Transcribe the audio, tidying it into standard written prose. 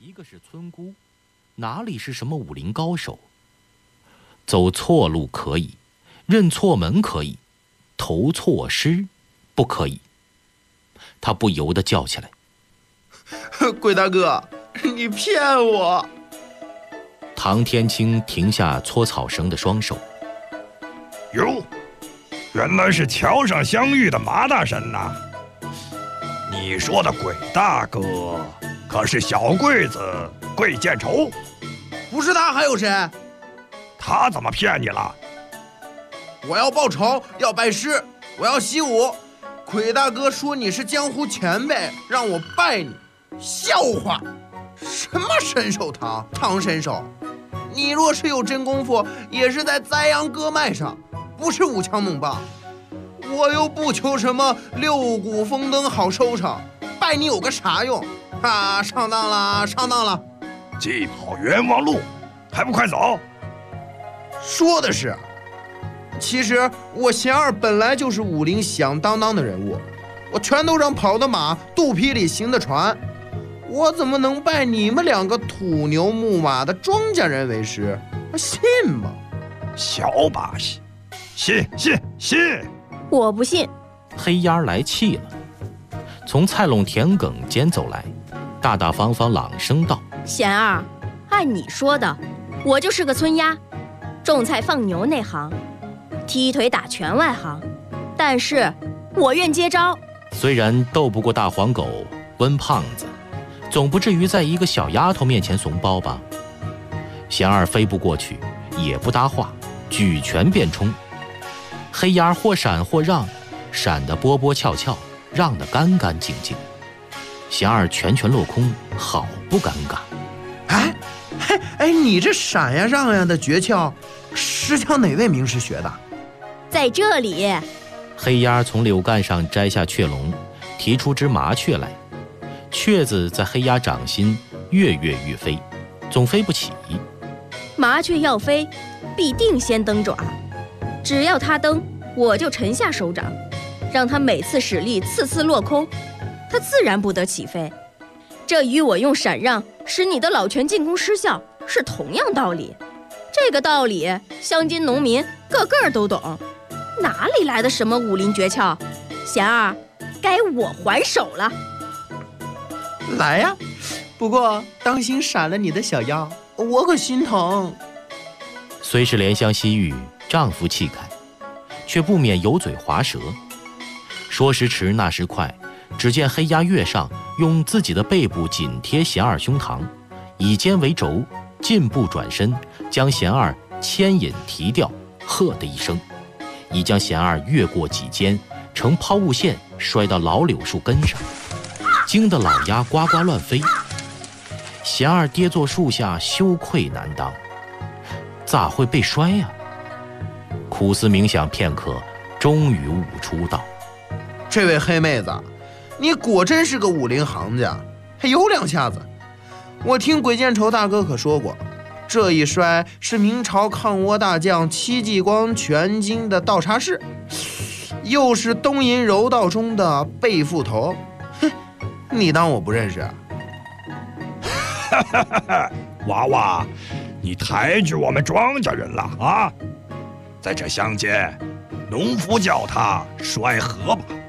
一个是村姑，哪里是什么武林高手？走错路可以，认错门可以，投错尸不可以。他不由得叫起来：“ 鬼大哥，你骗我！” 唐天青停下搓草绳的双手：“ 哟，原来是桥上相遇的马大神呐！你说的鬼大哥，可是小桂子桂见愁？ 不是他还有谁？ 他怎么骗你了？ 我要报仇，要拜师，我要习武。鬼大哥说你是江湖前辈，让我拜你，笑话！什么神手唐神手？你若是有真功夫，也是在栽秧割麦上，不是舞枪弄棒。我又不求什么六谷丰登好收成，拜你有个啥用？啊，上当了！ 既跑冤枉路，还不快走！ 说的是。其实我贤二本来就是武林响当当的人物，我拳头上跑的马，肚皮里行的船，我怎么能拜你们两个土牛木马的庄稼人为师？信吗？ 小把戏，信！ 我不信。 黑烟来气了，从菜垄田埂间走来，大大方方朗声道：“ 贤二，按你说的，我就是个村丫，种菜放牛内行，踢腿打拳外行，但是我愿接招。 虽然斗不过大黄狗温胖子，总不至于在一个小丫头面前怂包吧？”贤二飞不过去，也不搭话，举拳便冲。黑烟或闪或让，闪得波波翘翘，让得干干净净。贤二拳落空，好不尴尬。 你这闪呀让呀的诀窍，是向哪位名师学的？ 在这里。 黑烟从柳干上摘下雀笼，提出只麻雀来。雀子在黑鸦掌心跃跃欲飞，总飞不起。 麻雀要飞，必定先蹬爪，只要它蹬，我就沉下手掌，让它每次使力次落空，它自然不得起飞。这与我用闪让使你的老拳进攻失效是同样道理。这个道理乡间农民个个都懂，哪里来的什么武林诀窍？贤二，该我还手了。 来呀，不过当心闪了你的小腰，我可心疼。 虽是怜香惜玉，丈夫气概，却不免油嘴滑舌。说时迟，那时快，只见黑鸦跃上，用自己的背部紧贴贤二胸膛，以肩为轴，进步转身，将贤二牵引提吊，喝的一声，已将贤二越过几间，呈抛物线摔到老柳树根上，惊得老鸭呱呱乱飞。贤二跌坐树下，羞愧难当，咋会被摔呀？苦思冥想片刻，终于悟出道：“ 这位黑妹子，你果真是个武林行家，还有两下子。我听鬼见愁大哥可说过，这一摔是明朝抗倭大将戚继光全经的倒插式，又是东瀛柔道中的背负头。哼，你当我不认识啊？” 娃娃，你抬举我们庄稼人了啊！在这乡间，农夫叫他摔河吧，